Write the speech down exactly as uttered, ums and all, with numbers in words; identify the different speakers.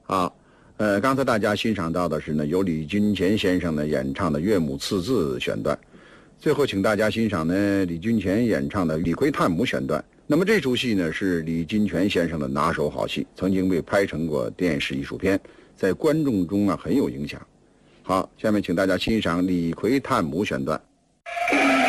Speaker 1: 好，呃，刚才大家欣赏到的是呢由李君前先生呢演唱的《岳母刺字》选段，最后请大家欣赏呢李君前演唱的《李逵探母》选段。那么这出戏呢是李金泉先生的拿手好戏，曾经被拍成过电视艺术片，在观众中啊很有影响。好，下面请大家欣赏李逵探母选段。